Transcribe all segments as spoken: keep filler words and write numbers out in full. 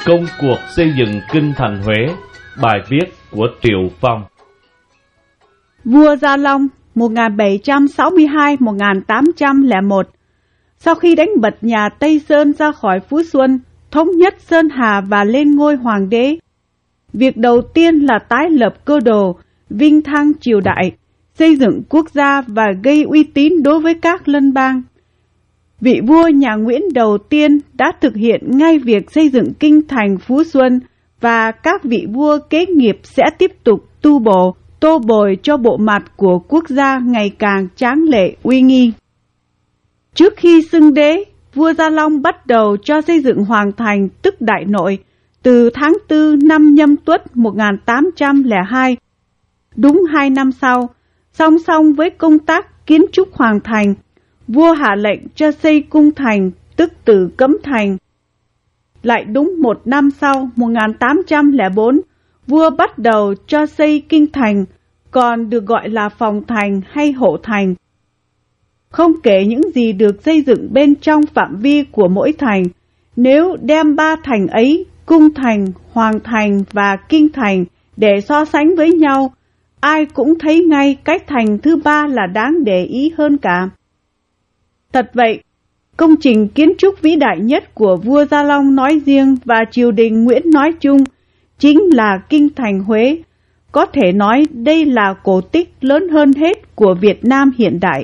Công cuộc xây dựng kinh thành Huế. Bài viết của Triệu Phong. Vua Gia Long một nghìn bảy trăm sáu mươi hai đến một nghìn tám trăm lẻ một. Sau khi đánh bật nhà Tây Sơn ra khỏi Phú Xuân, thống nhất Sơn Hà và lên ngôi hoàng đế, việc đầu tiên là tái lập cơ đồ, vinh thăng triều đại, xây dựng quốc gia và gây uy tín đối với các lân bang. Vị vua nhà Nguyễn đầu tiên đã thực hiện ngay việc xây dựng kinh thành Phú Xuân, và các vị vua kế nghiệp sẽ tiếp tục tu bổ, tô bồi cho bộ mặt của quốc gia ngày càng tráng lệ uy nghi. Trước khi xưng đế, vua Gia Long bắt đầu cho xây dựng hoàng thành tức Đại Nội từ tháng tư năm Nhâm Tuất một nghìn tám trăm lẻ hai. Đúng hai năm sau, song song với công tác kiến trúc hoàng thành, vua hạ lệnh cho xây cung thành tức Tử Cấm Thành. Lại đúng một năm sau, một nghìn tám trăm lẻ bốn, vua bắt đầu cho xây kinh thành, còn được gọi là phòng thành hay hộ thành. Không kể những gì được xây dựng bên trong phạm vi của mỗi thành, nếu đem ba thành ấy, cung thành, hoàng thành và kinh thành, để so sánh với nhau, ai cũng thấy ngay cái thành thứ ba là đáng để ý hơn cả. Thật vậy, công trình kiến trúc vĩ đại nhất của vua Gia Long nói riêng và triều đình Nguyễn nói chung chính là kinh thành Huế. Có thể nói đây là cổ tích lớn hơn hết của Việt Nam hiện đại.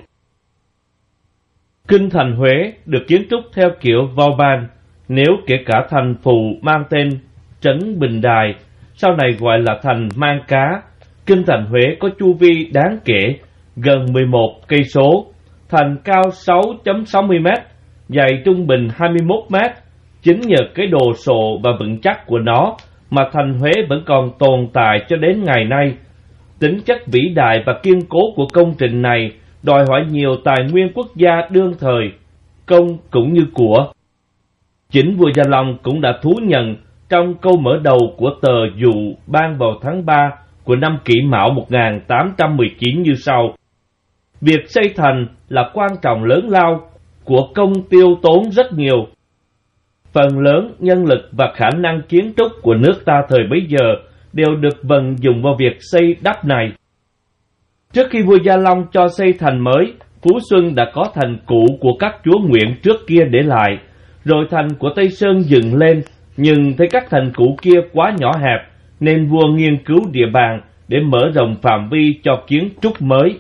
Kinh thành Huế được kiến trúc theo kiểu Vauban, nếu kể cả thành phụ mang tên Trấn Bình Đài, sau này gọi là thành Mang Cá. Kinh thành Huế có chu vi đáng kể, gần mười một cây số, thành cao sáu phẩy sáu mươi mét, dày trung bình hai mươi mốt mét. Chính nhờ cái đồ sộ và vững chắc của nó mà thành Huế vẫn còn tồn tại cho đến ngày nay. Tính chất vĩ đại và kiên cố của công trình này đòi hỏi nhiều tài nguyên quốc gia đương thời, công cũng như của. Chính vua Gia Long cũng đã thú nhận trong câu mở đầu của tờ Dụ ban vào tháng ba của năm Kỷ Mão một nghìn tám trăm mười chín như sau: việc xây thành là quan trọng lớn lao, của công tiêu tốn rất nhiều. Phần lớn nhân lực và khả năng kiến trúc của nước ta thời bấy giờ đều được vận dụng vào việc xây đắp này. Trước khi vua Gia Long cho xây thành mới, Phú Xuân đã có thành cũ của các chúa Nguyễn trước kia để lại, rồi thành của Tây Sơn dựng lên, nhưng thấy các thành cũ kia quá nhỏ hẹp, nên vua nghiên cứu địa bàn để mở rộng phạm vi cho kiến trúc mới.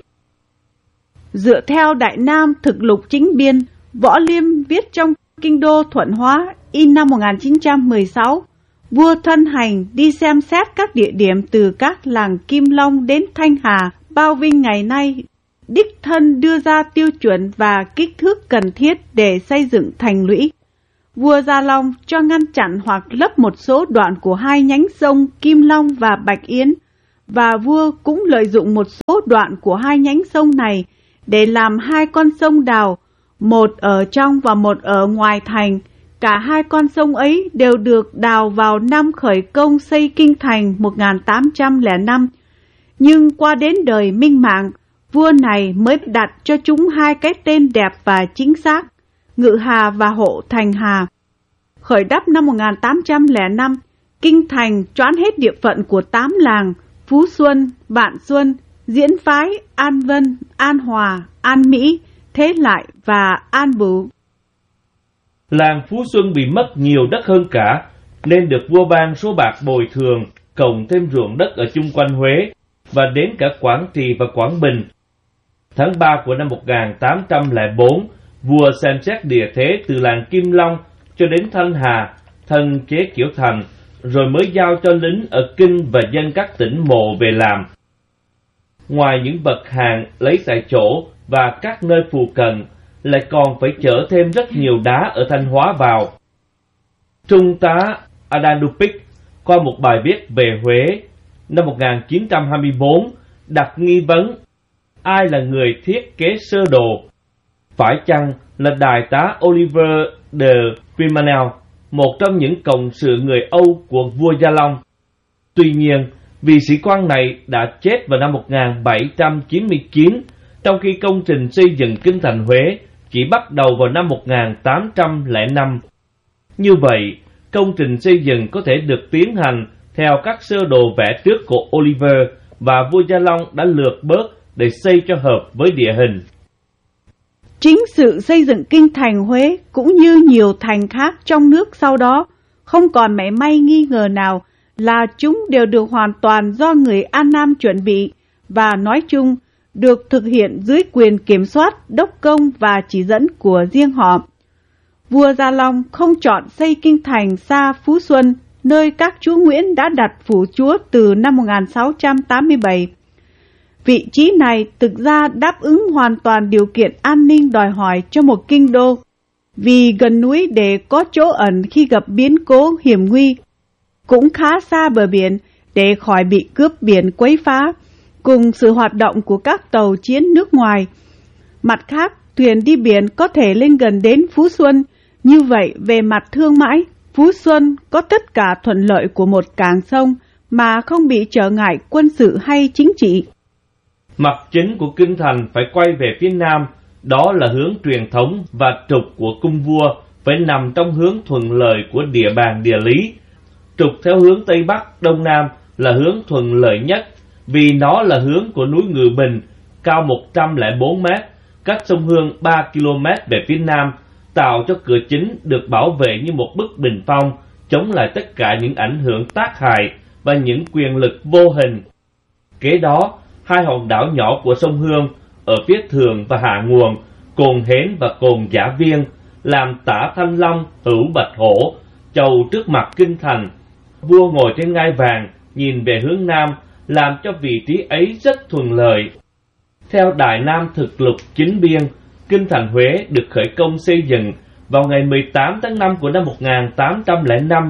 Dựa theo Đại Nam Thực Lục Chính Biên, Võ Liêm viết trong Kinh Đô Thuận Hóa in năm một nghìn chín trăm mười sáu, vua thân hành đi xem xét các địa điểm từ các làng Kim Long đến Thanh Hà, Bao Vinh ngày nay, đích thân đưa ra tiêu chuẩn và kích thước cần thiết để xây dựng thành lũy. Vua Gia Long cho ngăn chặn hoặc lấp một số đoạn của hai nhánh sông Kim Long và Bạch Yến, và vua cũng lợi dụng một số đoạn của hai nhánh sông này để làm hai con sông đào, một ở trong và một ở ngoài thành. Cả hai con sông ấy đều được đào vào năm khởi công xây kinh thành một nghìn tám trăm lẻ năm. Nhưng qua đến đời Minh Mạng, vua này mới đặt cho chúng hai cái tên đẹp và chính xác: Ngự Hà và Hộ Thành Hà. Khởi đắp năm một nghìn tám trăm lẻ năm, kinh thành choán hết địa phận của tám làng: Phú Xuân, Vạn Xuân, Diễn Phái, An Vân, An Hòa, An Mỹ, Thế Lại và An Bửu. Làng Phú Xuân bị mất nhiều đất hơn cả, nên được vua ban số bạc bồi thường, cộng thêm ruộng đất ở chung quanh Huế và đến cả Quảng Trì và Quảng Bình. Tháng ba của năm một nghìn tám trăm lẻ bốn, vua xem xét địa thế từ làng Kim Long cho đến Thanh Hà, thân chế kiểu thành, rồi mới giao cho lính ở Kinh và dân các tỉnh mộ về làm. Ngoài những bậc hàng lấy tại chỗ và các nơi phù cận, lại còn phải chở thêm rất nhiều đá ở Thanh Hóa vào. Trung tá Adadupik qua một bài viết về Huế năm một nghìn chín trăm hai mươi bốn đặt nghi vấn: ai là người thiết kế sơ đồ? Phải chăng là đại tá Oliver de Firmanel, một trong những cộng sự người Âu của vua Gia Long? Tuy nhiên, vị sĩ quan này đã chết vào năm một nghìn bảy trăm chín mươi chín, trong khi công trình xây dựng kinh thành Huế chỉ bắt đầu vào năm một nghìn tám trăm lẻ năm. Như vậy, công trình xây dựng có thể được tiến hành theo các sơ đồ vẽ trước của Oliver, và vua Gia Long đã lược bớt để xây cho hợp với địa hình. Chính sự xây dựng kinh thành Huế cũng như nhiều thành khác trong nước sau đó không còn mảy may nghi ngờ nào là chúng đều được hoàn toàn do người An Nam chuẩn bị và nói chung được thực hiện dưới quyền kiểm soát, đốc công và chỉ dẫn của riêng họ. Vua Gia Long không chọn xây kinh thành xa Phú Xuân, nơi các chúa Nguyễn đã đặt phủ chúa từ năm một nghìn sáu trăm tám mươi bảy. Vị trí này thực ra đáp ứng hoàn toàn điều kiện an ninh đòi hỏi cho một kinh đô, vì gần núi để có chỗ ẩn khi gặp biến cố hiểm nguy, cũng khá xa bờ biển để khỏi bị cướp biển quấy phá, cùng sự hoạt động của các tàu chiến nước ngoài. Mặt khác, thuyền đi biển có thể lên gần đến Phú Xuân, như vậy về mặt thương mại, Phú Xuân có tất cả thuận lợi của một cảng sông mà không bị trở ngại quân sự hay chính trị. Mặt chính của kinh thành phải quay về phía nam, đó là hướng truyền thống, và trục của cung vua phải nằm trong hướng thuận lợi của địa bàn địa lý. Trục theo hướng Tây Bắc, Đông Nam là hướng thuận lợi nhất, vì nó là hướng của núi Ngự Bình, cao một trăm lẻ bốn mét, cách sông Hương ba ki lô mét về phía nam, tạo cho cửa chính được bảo vệ như một bức bình phong, chống lại tất cả những ảnh hưởng tác hại và những quyền lực vô hình. Kế đó, hai hòn đảo nhỏ của sông Hương ở phía thượng và hạ nguồn, Cồn Hến và Cồn Giả Viên, làm tả Thanh Long, hữu Bạch Hổ, chầu trước mặt kinh thành. Vua ngồi trên ngai vàng, nhìn về hướng nam, làm cho vị trí ấy rất thuận lợi. Theo Đại Nam Thực Lục Chính Biên, kinh thành Huế được khởi công xây dựng vào ngày mười tám tháng năm của năm một nghìn tám trăm lẻ năm.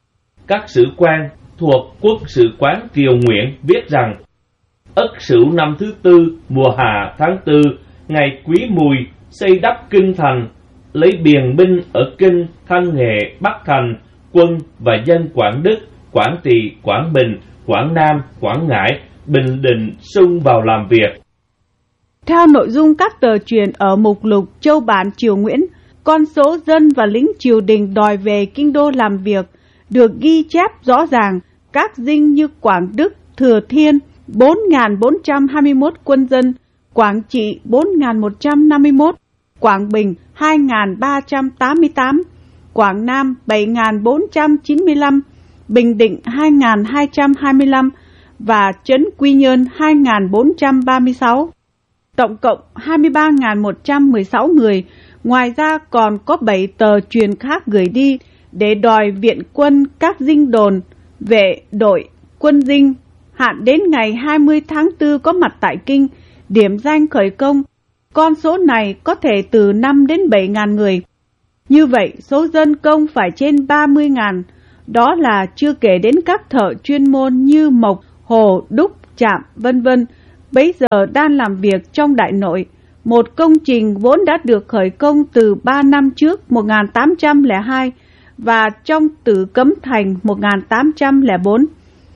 Các sử quan thuộc Quốc sự quán Triều Nguyễn viết rằng: Ất Sửu năm thứ tư, mùa hạ tháng tư, ngày Quý Mùi, xây đắp kinh thành, lấy biền binh ở Kinh, Thanh Nghệ, Bắc Thành, quân và dân Quảng Đức, Quảng Trị, Quảng Bình, Quảng Nam, Quảng Ngãi, Bình Định xung vào làm việc. Theo nội dung các tờ truyền ở mục lục Châu Bản Triều Nguyễn, con số dân và lính triều đình đòi về kinh đô làm việc được ghi chép rõ ràng. Các dinh như Quảng Đức, Thừa Thiên bốn nghìn bốn trăm hai mươi mốt quân dân, Quảng Trị bốn nghìn một trăm năm mươi mốt, Quảng Bình hai nghìn ba trăm tám mươi tám, Quảng Nam bảy nghìn bốn trăm chín mươi lăm, Bình Định hai nghìn hai trăm hai mươi lăm và trấn Quy Nhơn hai nghìn bốn trăm ba mươi sáu. Tổng cộng hai mươi ba nghìn một trăm mười sáu người, ngoài ra còn có bảy tờ truyền khác gửi đi để đòi viện quân các dinh đồn, vệ, đội, quân dinh, hạn đến ngày hai mươi tháng tư có mặt tại Kinh, điểm danh khởi công. Con số này có thể từ năm đến bảy nghìn người. Như vậy, số dân công phải trên ba mươi nghìn, đó là chưa kể đến các thợ chuyên môn như mộc, hồ, đúc, chạm, vân vân. Bấy giờ đang làm việc trong Đại Nội, một công trình vốn đã được khởi công từ ba năm trước một nghìn tám trăm lẻ hai và trong Tử Cấm Thành một nghìn tám trăm lẻ bốn.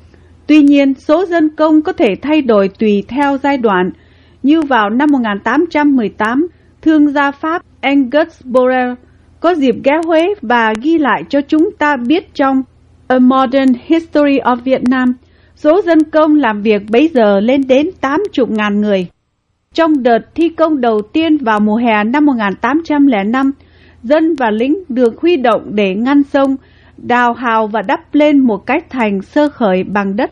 Tuy nhiên, số dân công có thể thay đổi tùy theo giai đoạn, như vào năm một nghìn tám trăm mười tám, thương gia Pháp Angus Borel có dịp ghé Huế và ghi lại cho chúng ta biết trong A Modern History of Vietnam, số dân công làm việc bấy giờ lên đến tám mươi nghìn người. Trong đợt thi công đầu tiên vào mùa hè năm một nghìn tám trăm lẻ năm, dân và lính được huy động để ngăn sông, đào hào và đắp lên một cái thành sơ khởi bằng đất.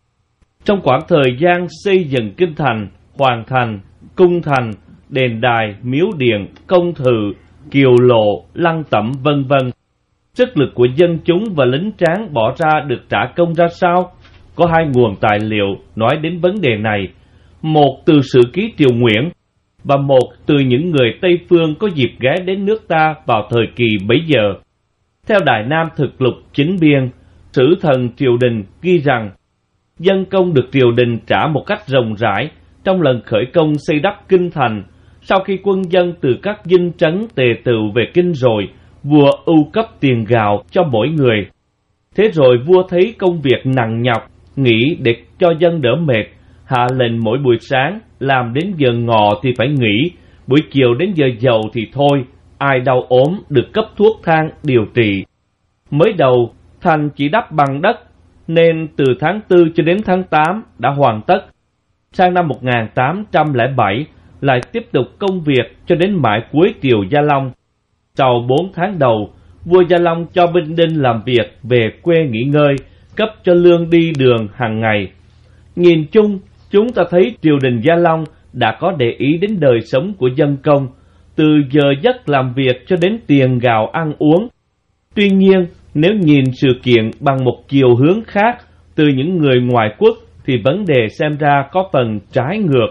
Trong khoảng thời gian xây dựng kinh thành, hoàng thành, cung thành, đền đài, miếu điện, công thự, kiều lộ, lăng tẩm vân vân, sức lực của dân chúng và lính tráng bỏ ra được trả công ra sao? Có hai nguồn tài liệu nói đến vấn đề này, một từ Sử Ký Triều Nguyễn và một từ những người Tây Phương có dịp ghé đến nước ta vào thời kỳ bấy giờ. Theo Đại Nam Thực Lục Chính Biên, Sử Thần Triều Đình ghi rằng dân công được triều đình trả một cách rộng rãi trong lần khởi công xây đắp kinh thành. Sau khi quân dân từ các dinh trấn tề tựu về kinh rồi, vua ưu cấp tiền gạo cho mỗi người. Thế rồi vua thấy công việc nặng nhọc, nghĩ để cho dân đỡ mệt, hạ lệnh mỗi buổi sáng làm đến giờ ngọ thì phải nghỉ, buổi chiều đến giờ dậu thì thôi, ai đau ốm được cấp thuốc thang điều trị. Mới đầu, thành chỉ đắp bằng đất, nên từ tháng tư cho đến tháng tám đã hoàn tất. Sang năm một nghìn tám trăm lẻ bảy, lại tiếp tục công việc cho đến mãi cuối triều Gia Long. Sau bốn tháng đầu, vua Gia Long cho binh đinh làm việc về quê nghỉ ngơi, cấp cho lương đi đường hàng ngày. Nhìn chung, chúng ta thấy triều đình Gia Long đã có để ý đến đời sống của dân công, từ giờ giấc làm việc cho đến tiền gạo ăn uống. Tuy nhiên, nếu nhìn sự kiện bằng một chiều hướng khác từ những người ngoài quốc, thì vấn đề xem ra có phần trái ngược.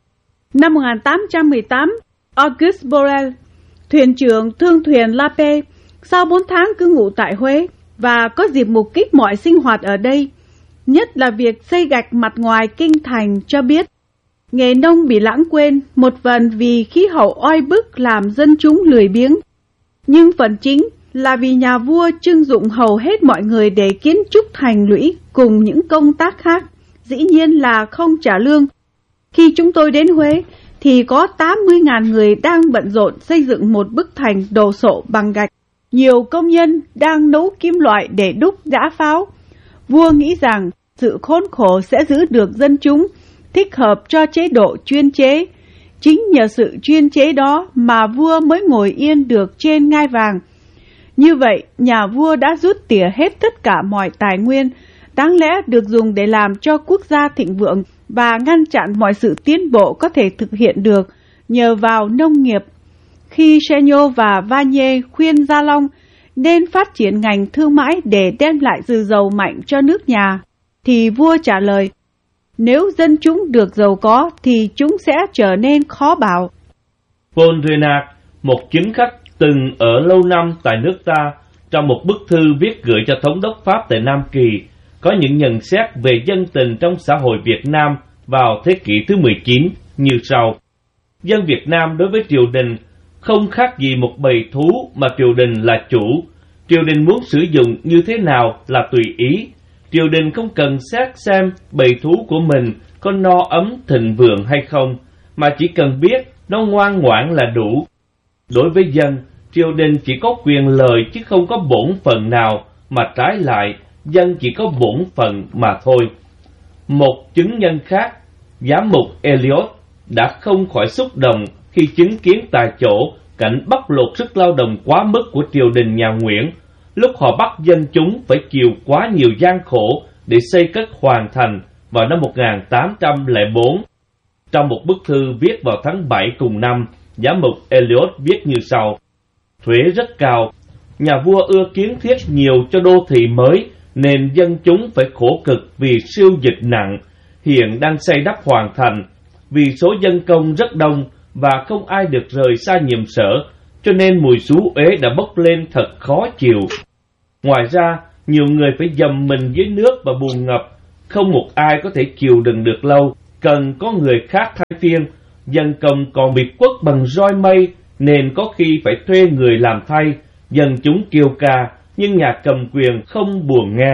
Năm một nghìn tám trăm mười tám, Auguste Borel, thuyền trưởng thương thuyền La Paix, sau bốn tháng cứ ngụ tại Huế và có dịp mục kích mọi sinh hoạt ở đây, nhất là việc xây gạch mặt ngoài kinh thành, cho biết nghề nông bị lãng quên, một phần vì khí hậu oi bức làm dân chúng lười biếng, nhưng phần chính là vì nhà vua trưng dụng hầu hết mọi người để kiến trúc thành lũy cùng những công tác khác, dĩ nhiên là không trả lương. Khi chúng tôi đến Huế thì có tám mươi nghìn người đang bận rộn xây dựng một bức thành đồ sộ bằng gạch. Nhiều công nhân đang nấu kim loại để đúc giã pháo. Vua nghĩ rằng sự khốn khổ sẽ giữ được dân chúng, thích hợp cho chế độ chuyên chế. Chính nhờ sự chuyên chế đó mà vua mới ngồi yên được trên ngai vàng. Như vậy, nhà vua đã rút tỉa hết tất cả mọi tài nguyên đáng lẽ được dùng để làm cho quốc gia thịnh vượng và ngăn chặn mọi sự tiến bộ có thể thực hiện được nhờ vào nông nghiệp. Khi Chéniaux và Vanier khuyên Gia Long nên phát triển ngành thương mại để đem lại dư giàu mạnh cho nước nhà, thì vua trả lời, nếu dân chúng được giàu có thì chúng sẽ trở nên khó bảo. Paul Renard, một chính khách từng ở lâu năm tại nước ta, trong một bức thư viết gửi cho thống đốc Pháp tại Nam Kỳ, có những nhận xét về dân tình trong xã hội Việt Nam vào thế kỷ thứ mười chín như sau. Dân Việt Nam đối với triều đình không khác gì một bầy thú mà triều đình là chủ. Triều đình muốn sử dụng như thế nào là tùy ý. Triều đình không cần xét xem bầy thú của mình có no ấm thịnh vượng hay không, mà chỉ cần biết nó ngoan ngoãn là đủ. Đối với dân, triều đình chỉ có quyền lợi chứ không có bổn phận nào, mà trái lại, dân chỉ có bổn phận mà thôi. Một chứng nhân khác, giám mục Eliot, đã không khỏi xúc động khi chứng kiến tại chỗ cảnh bóc lột sức lao động quá mức của triều đình nhà Nguyễn, lúc họ bắt dân chúng phải chịu quá nhiều gian khổ để xây cất hoàn thành vào năm một nghìn tám trăm lẻ bốn. Trong một bức thư viết vào tháng bảy cùng năm, giám mục Eliot viết như sau: thuế rất cao, nhà vua ưa kiến thiết nhiều cho đô thị mới, nên dân chúng phải khổ cực vì siêu dịch nặng, hiện đang xây đắp hoàn thành. Vì số dân công rất đông và không ai được rời xa nhiệm sở, cho nên mùi xú uế đã bốc lên thật khó chịu. Ngoài ra, nhiều người phải dầm mình dưới nước và buồn ngập, không một ai có thể chịu đựng được lâu, cần có người khác thay phiên. Dân công còn bị quất bằng roi mây, nên có khi phải thuê người làm thay. Dân chúng kêu ca, nhưng nhà cầm quyền không buồn nghe.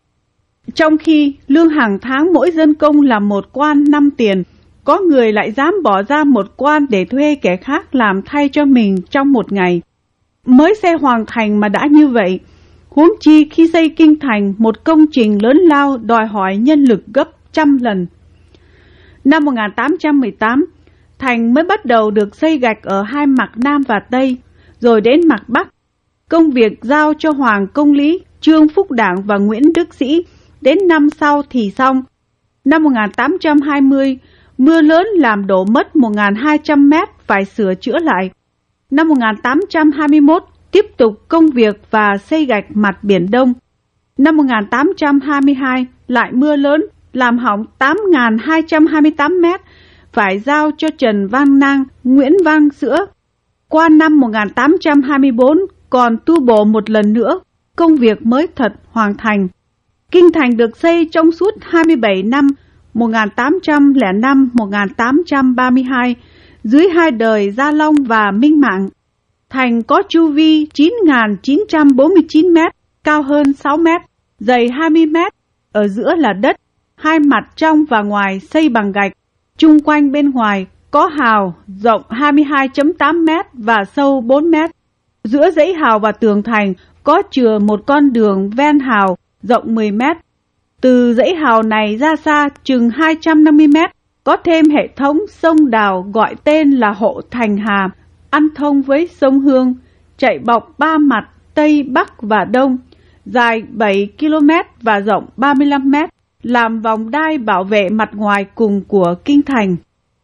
Trong khi lương hàng tháng mỗi dân công là một quan năm tiền, có người lại dám bỏ ra một quan để thuê kẻ khác làm thay cho mình trong một ngày. Mới xây hoàn thành mà đã như vậy, huống chi khi xây kinh thành, một công trình lớn lao đòi hỏi nhân lực gấp trăm lần. Năm một nghìn tám trăm mười tám, thành mới bắt đầu được xây gạch ở hai mặt Nam và Tây, rồi đến mặt Bắc. Công việc giao cho Hoàng Công Lý, Trương Phúc Đảng và Nguyễn Đức Sĩ, đến năm sau thì xong. Năm một nghìn tám trăm hai mươi, mưa lớn làm đổ mất một nghìn hai trăm mét phải sửa chữa lại. Năm một nghìn tám trăm hai mươi mốt, tiếp tục công việc và xây gạch mặt Biển Đông. Năm một nghìn tám trăm hai mươi hai, lại mưa lớn làm hỏng tám nghìn hai trăm hai mươi tám mét, phải giao cho Trần Văn Năng, Nguyễn Văn Sữa. Qua năm một nghìn tám trăm hai mươi bốn, còn tu bổ một lần nữa, công việc mới thật hoàn thành. Kinh thành được xây trong suốt hai mươi bảy năm, một nghìn tám trăm lẻ năm đến một nghìn tám trăm ba mươi hai, dưới hai đời Gia Long và Minh Mạng. Thành có chu vi chín nghìn chín trăm bốn mươi chín mét, cao hơn sáu mét, dày hai mươi mét, ở giữa là đất, hai mặt trong và ngoài xây bằng gạch, chung quanh bên ngoài có hào rộng hai mươi hai phẩy tám mét và sâu bốn mét. Giữa dãy hào và tường thành có chừa một con đường ven hào rộng mười mét. Từ dãy hào này ra xa chừng hai trăm năm mươi mét, có thêm hệ thống sông đào gọi tên là Hộ Thành Hà, ăn thông với sông Hương, chạy bọc ba mặt Tây, Bắc và Đông, dài bảy ki lô mét và rộng ba mươi lăm mét, làm vòng đai bảo vệ mặt ngoài cùng của kinh thành.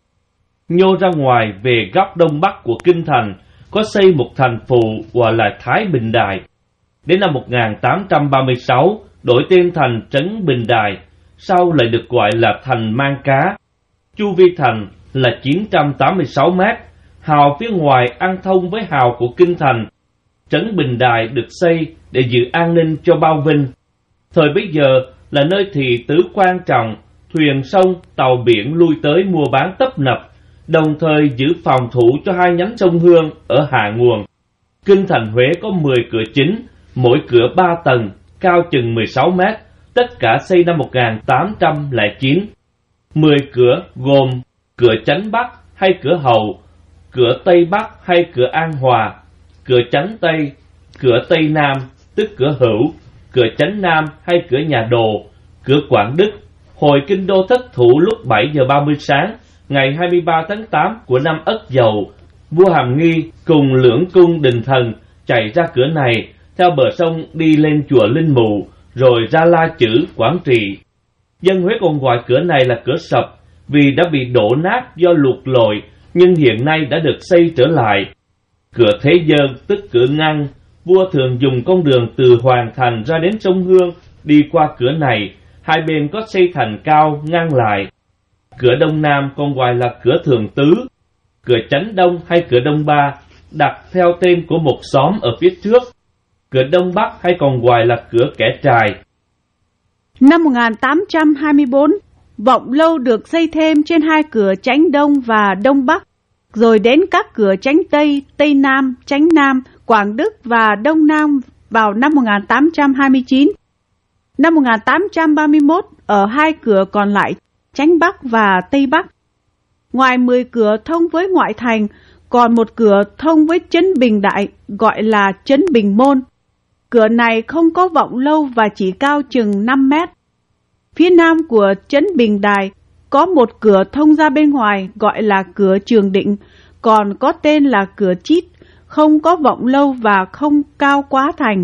Nhô ra ngoài về góc đông bắc của kinh thành, có xây một thành phụ gọi là Thái Bình Đài. Đến năm một nghìn tám trăm ba mươi sáu, đổi tên thành Trấn Bình Đài, sau lại được gọi là thành Mang Cá. Chu vi thành là chín trăm tám mươi sáu mét, hào phía ngoài ăn thông với hào của kinh thành. Trấn Bình Đài được xây để giữ an ninh cho Bao Vinh. Thời bấy giờ là nơi thị tứ quan trọng, thuyền sông, tàu biển lui tới mua bán tấp nập, đồng thời giữ phòng thủ cho hai nhánh sông Hương ở hạ nguồn. Kinh thành Huế có mười cửa chính, mỗi cửa ba tầng, cao chừng mười sáu mét, tất cả xây năm một nghìn tám trăm lẻ chín. mười cửa gồm cửa Chánh Bắc hay cửa Hậu, cửa Tây Bắc hay cửa An Hòa, cửa Chánh Tây, cửa Tây Nam tức cửa Hữu, cửa Chánh Nam hay cửa Nhà Đồ, cửa Quảng Đức. Hồi kinh đô thất thủ lúc bảy giờ ba mươi sáng, ngày hai mươi ba tháng tám của năm Ất Dậu, vua Hàm Nghi cùng Lưỡng Cung Đình Thần chạy ra cửa này, theo bờ sông đi lên chùa Linh Mụ, rồi ra La Chữ, Quảng Trị. Dân Huế còn gọi cửa này là cửa Sập, vì đã bị đổ nát do lụt lội, nhưng hiện nay đã được xây trở lại. Cửa Thế Dân tức cửa Ngăn, vua thường dùng con đường từ Hoàng Thành ra đến sông Hương, đi qua cửa này, hai bên có xây thành cao ngăn lại. Cửa Đông Nam còn gọi là cửa Thường Tứ, cửa Chánh Đông hay cửa Đông Ba, đặt theo tên của một xóm ở phía trước. Cửa Đông Bắc hay còn gọi là cửa Kẻ Trài. Năm một nghìn tám trăm hai mươi bốn, Vọng Lâu được xây thêm trên hai cửa Chánh Đông và Đông Bắc, rồi đến các cửa Chánh Tây, Tây Nam, Chánh Nam, Quảng Đức và Đông Nam vào năm một nghìn tám trăm hai mươi chín. Năm một nghìn tám trăm ba mươi mốt, ở hai cửa còn lại Chánh Bắc và Tây Bắc. Ngoài mười cửa thông với ngoại thành, còn một cửa thông với Trấn Bình Đại gọi là Trấn Bình Môn. Cửa này không có Vọng Lâu và chỉ cao chừng năm mét. Phía nam của Trấn Bình Đài có một cửa thông ra bên ngoài gọi là cửa Trường Định, còn có tên là cửa Chít, không có Vọng Lâu và không cao quá thành.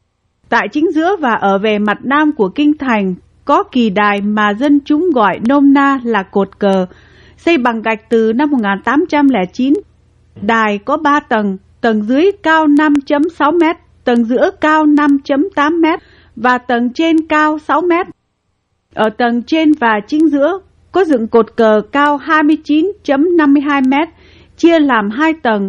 Tại chính giữa và ở về mặt nam của kinh thành có kỳ đài mà dân chúng gọi nôm na là cột cờ, xây bằng gạch từ năm một nghìn tám trăm lẻ chín. Đài có ba tầng, tầng dưới cao năm phẩy sáu mét, tầng giữa cao năm phẩy tám mét và tầng trên cao sáu mét. Ở tầng trên và chính giữa có dựng cột cờ cao hai mươi chín phẩy năm mươi hai mét, chia làm hai tầng.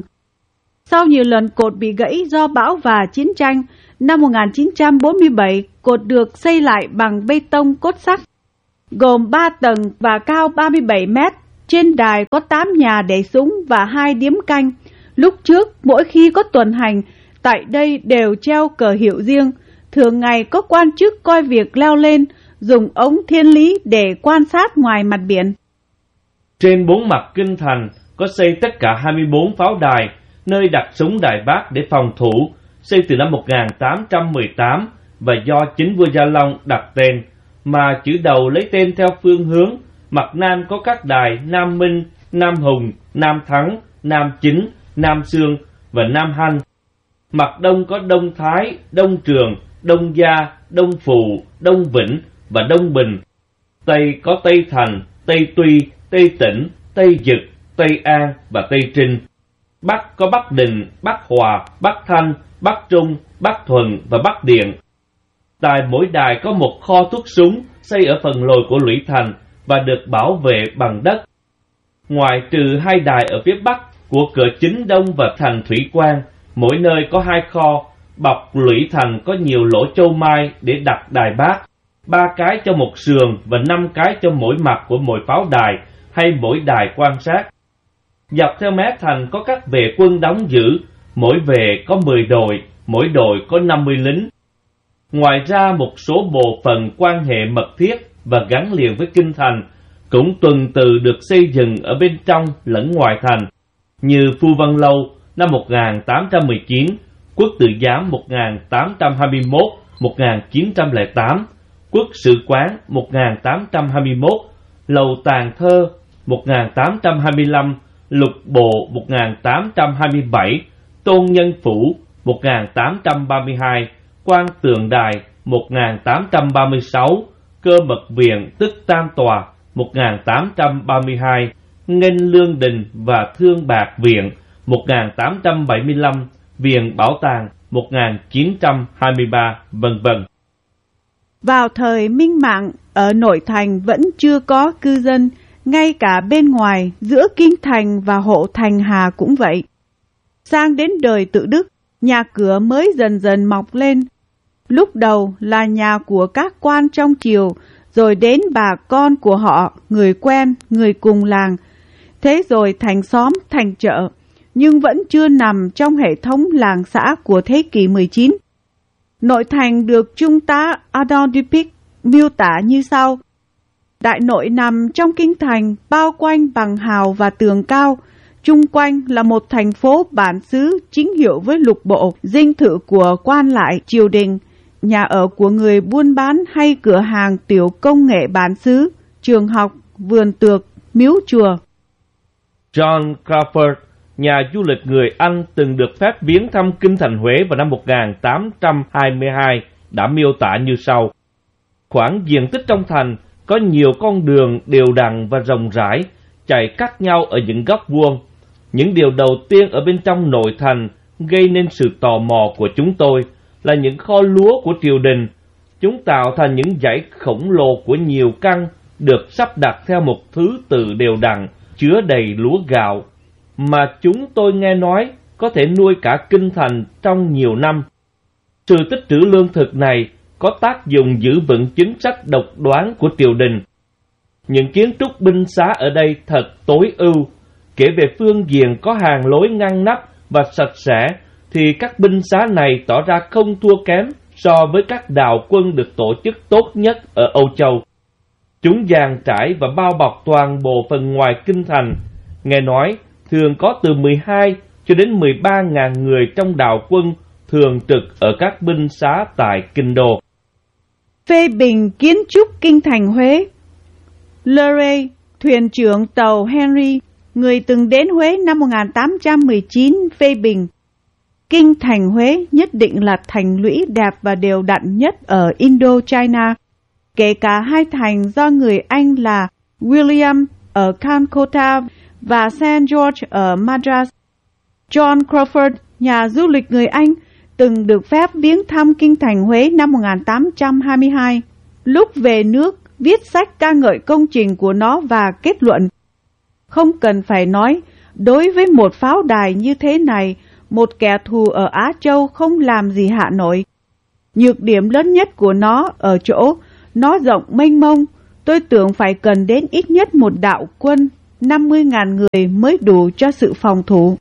Sau nhiều lần cột bị gãy do bão và chiến tranh, năm một nghìn chín trăm bốn mươi bảy, cột được xây lại bằng bê tông cốt sắt, gồm ba tầng và cao ba mươi bảy mét. Trên đài có tám nhà để súng và hai điếm canh. Lúc trước, mỗi khi có tuần hành, tại đây đều treo cờ hiệu riêng. Thường ngày có quan chức coi việc leo lên, dùng ống thiên lý để quan sát ngoài mặt biển. Trên bốn mặt kinh thành có xây tất cả hai mươi bốn pháo đài, nơi đặt súng Đại Bác để phòng thủ, xây từ năm một nghìn tám trăm mười tám và do chính vua Gia Long đặt tên, mà chữ đầu lấy tên theo phương hướng. Mặt Nam có các đài Nam Minh, Nam Hùng, Nam Thắng, Nam Chính, Nam Sương và Nam Hanh. Mặt Đông có Đông Thái, Đông Trường, Đông Gia, Đông Phụ, Đông Vĩnh và Đông Bình. Tây có Tây Thành, Tây Tuy, Tây Tỉnh, Tây Dực, Tây An và Tây Trinh. Bắc có Bắc Đình, Bắc Hòa, Bắc Thanh, Bắc Trung, Bắc Thuận và Bắc Điện. Tại mỗi đài có một kho thuốc súng xây ở phần lồi của lũy thành và được bảo vệ bằng đất. Ngoài trừ hai đài ở phía bắc của cửa chính đông và thành Thủy Quan, mỗi nơi có hai kho, bọc lũy thành có nhiều lỗ châu mai để đặt đài bác, ba cái cho một sườn và năm cái cho mỗi mặt của mỗi pháo đài hay mỗi đài quan sát. Dọc theo mé thành có các vệ quân đóng giữ, mỗi vệ có mười đội, mỗi đội có năm mươi lính. Ngoài ra một số bộ phận quan hệ mật thiết và gắn liền với kinh thành cũng tuần tự được xây dựng ở bên trong lẫn ngoài thành, như Phu Văn Lâu năm một nghìn tám trăm mười chín, Quốc Tự Giám một nghìn tám trăm hai mươi mốt đến một nghìn chín trăm lẻ tám, Quốc Sử Quán một nghìn tám trăm hai mươi mốt, Lầu Tàng Thơ một nghìn tám trăm hai mươi lăm, Lục Bộ một nghìn tám trăm hai mươi bảy, Tôn Nhân Phủ một nghìn tám trăm ba mươi hai, Quan Tượng Đài một nghìn tám trăm ba mươi sáu, Cơ Mật Viện tức Tam Tòa một nghìn tám trăm ba mươi hai, Nghênh Lương Đình và Thương Bạc Viện một nghìn tám trăm bảy mươi lăm, Viện Bảo tàng một nghìn chín trăm hai mươi ba, vân vân. Vào thời Minh Mạng, ở nội thành vẫn chưa có cư dân, ngay cả bên ngoài, giữa kinh thành và hộ thành Hà cũng vậy. Sang đến đời Tự Đức, nhà cửa mới dần dần mọc lên. Lúc đầu là nhà của các quan trong triều, rồi đến bà con của họ, người quen, người cùng làng. Thế rồi thành xóm, thành chợ, nhưng vẫn chưa nằm trong hệ thống làng xã của thế kỷ mười chín. Nội thành được Trung tá Adam Dupic miêu tả như sau. Đại nội nằm trong kinh thành, bao quanh bằng hào và tường cao. Chung quanh là một thành phố bản xứ chính hiệu với lục bộ, dinh thự của quan lại triều đình, nhà ở của người buôn bán hay cửa hàng tiểu công nghệ bản xứ, trường học, vườn tược, miếu chùa. John Crawford, nhà du lịch người Anh từng được phép viếng thăm kinh thành Huế vào năm một nghìn tám trăm hai mươi hai, đã miêu tả như sau. Khoảng diện tích trong thành có nhiều con đường đều đặn và rộng rãi, chạy cắt nhau ở những góc vuông. Những điều đầu tiên ở bên trong nội thành gây nên sự tò mò của chúng tôi là những kho lúa của triều đình. Chúng tạo thành những dãy khổng lồ của nhiều căn, được sắp đặt theo một thứ tự đều đặn, chứa đầy lúa gạo, mà chúng tôi nghe nói có thể nuôi cả kinh thành trong nhiều năm. Sự tích trữ lương thực này có tác dụng giữ vững chính sách độc đoán của triều đình. Những kiến trúc binh xá ở đây thật tối ưu. Kể về phương diện có hàng lối ngăn nắp và sạch sẽ, thì các binh xá này tỏ ra không thua kém so với các đạo quân được tổ chức tốt nhất ở Âu Châu. Chúng dàn trải và bao bọc toàn bộ phần ngoài kinh thành. Nghe nói, thường có từ mười hai cho đến mười ba ngàn người trong đạo quân thường trực ở các binh xá tại kinh đô. Phê bình kiến trúc kinh thành Huế. Luray, thuyền trưởng tàu Henry, người từng đến Huế năm một nghìn tám trăm mười chín, phê bình. Kinh thành Huế nhất định là thành lũy đẹp và đều đặn nhất ở Indochina, kể cả hai thành do người Anh là William ở Calcutta và Saint George ở Madras. John Crawford, nhà du lịch người Anh, từng được phép viếng thăm kinh thành Huế năm một nghìn tám trăm hai mươi hai. Lúc về nước, viết sách ca ngợi công trình của nó và kết luận. Không cần phải nói, đối với một pháo đài như thế này, một kẻ thù ở Á Châu không làm gì hạ nổi. Nhược điểm lớn nhất của nó ở chỗ, nó rộng mênh mông, tôi tưởng phải cần đến ít nhất một đạo quân, năm mươi nghìn người mới đủ cho sự phòng thủ.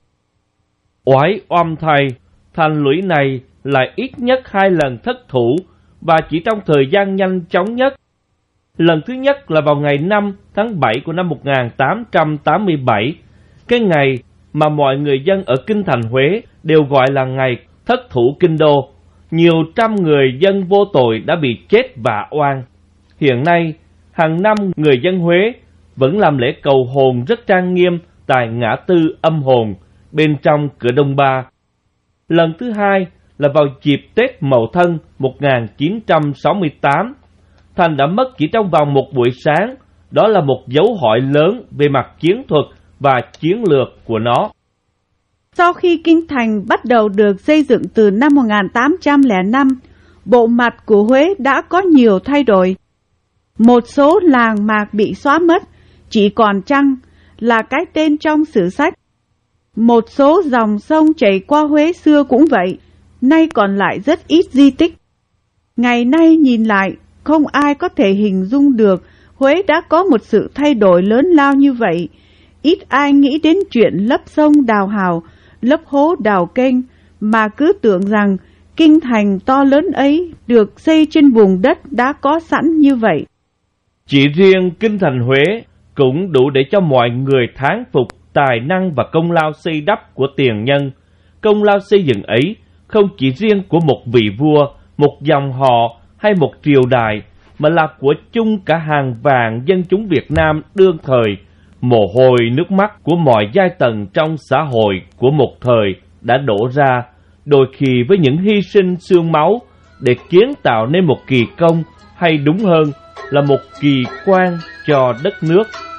Oái oăm thay, thành lũy này lại ít nhất hai lần thất thủ, và chỉ trong thời gian nhanh chóng nhất. Lần thứ nhất là vào ngày năm tháng bảy của năm một nghìn tám trăm tám mươi bảy, cái ngày mà mọi người dân ở kinh thành Huế đều gọi là ngày thất thủ kinh đô. Nhiều trăm người dân vô tội đã bị chết vạ oan. Hiện nay, hàng năm người dân Huế vẫn làm lễ cầu hồn rất trang nghiêm tại ngã tư Âm Hồn, bên trong cửa Đông Ba. Lần thứ hai là vào dịp Tết Mậu Thân một nghìn chín trăm sáu mươi tám. Thành đã mất chỉ trong vòng một buổi sáng. Đó là một dấu hỏi lớn về mặt chiến thuật và chiến lược của nó. Sau khi kinh thành bắt đầu được xây dựng từ năm một nghìn tám trăm lẻ năm, bộ mặt của Huế đã có nhiều thay đổi. Một số làng mạc bị xóa mất, chỉ còn Trăng là cái tên trong sử sách. Một số dòng sông chảy qua Huế xưa cũng vậy, nay còn lại rất ít di tích. Ngày nay nhìn lại, không ai có thể hình dung được Huế đã có một sự thay đổi lớn lao như vậy. Ít ai nghĩ đến chuyện lấp sông đào hào, lấp hố đào kênh, mà cứ tưởng rằng kinh thành to lớn ấy được xây trên vùng đất đã có sẵn như vậy. Chỉ riêng kinh thành Huế cũng đủ để cho mọi người thán phục tài năng và công lao xây đắp của tiền nhân. Công lao xây dựng ấy không chỉ riêng của một vị vua, một dòng họ hay một triều đại, mà là của chung cả hàng vạn dân chúng Việt Nam đương thời. Mồ hôi nước mắt của mọi giai tầng trong xã hội của một thời đã đổ ra, đôi khi với những hy sinh xương máu, để kiến tạo nên một kỳ công, hay đúng hơn là một kỳ quan cho đất nước.